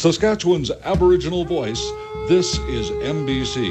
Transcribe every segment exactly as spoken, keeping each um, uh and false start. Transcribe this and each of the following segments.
Saskatchewan's Aboriginal voice, this is M B C.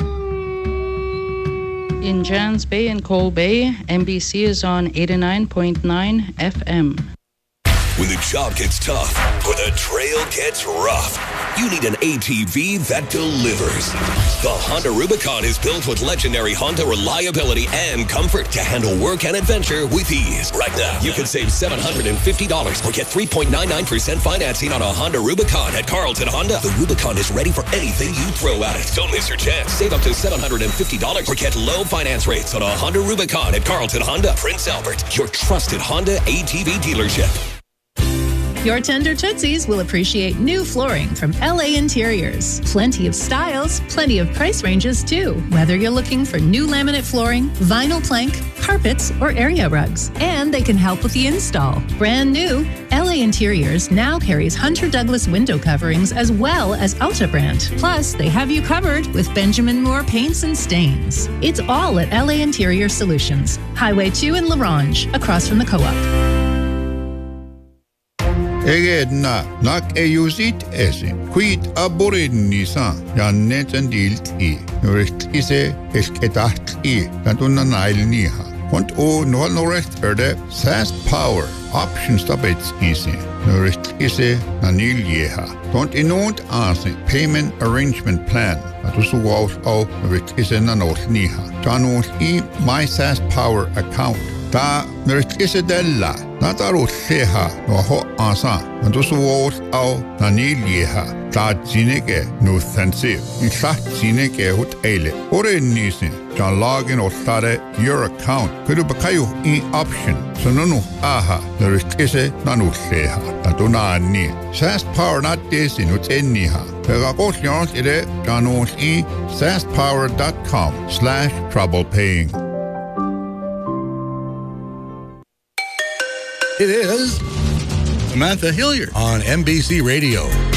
In Jans Bay and Cole Bay, M B C is on eighty-nine point nine F M. When the job gets tough or the trail gets rough, you need an A T V that delivers. The Honda Rubicon is built with legendary Honda reliability and comfort to handle work and adventure with ease. Right now, you can save seven hundred fifty dollars or get three point nine nine percent financing on a Honda Rubicon at Carlton Honda. The Rubicon is ready for anything you throw at it. Don't miss your chance. Save up to seven hundred fifty dollars or get low finance rates on a Honda Rubicon at Carlton Honda, Prince Albert, your trusted Honda A T V dealership. Your tender Tootsies will appreciate new flooring from L A Interiors. Plenty of styles, plenty of price ranges too. Whether you're looking for new laminate flooring, vinyl plank, carpets, or area rugs. And they can help with the install. Brand new, L A Interiors now carries Hunter Douglas window coverings as well as Alta brand. Plus, they have you covered with Benjamin Moore paints and stains. It's all at L A Interior Solutions. Highway two in La Ronge, across from the Co-op. Egedna nak eyusit ese quid aborinisa jannet and dilti recht ise esketahti katuna nailniha und o no norest erde sas power option stabets ise recht ise naniljeha don't inont ase payment arrangement plan atusu was au recht ise nanotniha tanos I my sas power account ta recht ise della Nataro Sheha no ho asa and also was au nanilieha ta zineke no sensive in shot zineke hut ele or in nisin John login or stare your account could be kayo in option so no no aha there is kise nanu sheha tatuna ni sas power not this in ut enniha pega kosyon ire janos I saspower dot com slash trouble paying. It is Samantha Hilliard on M B C Radio.